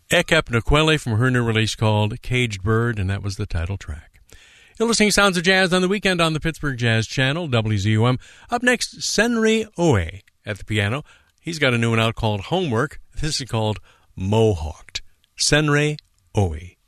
Ekap Nakwele from her new release called Caged Bird, and that was the title track. You're listening to Sounds of Jazz on the Weekend on the Pittsburgh Jazz Channel, WZUM. Up next, Senri Oe at the piano. He's got a new one out called Homework. This is called Mohawked. Senri Oe.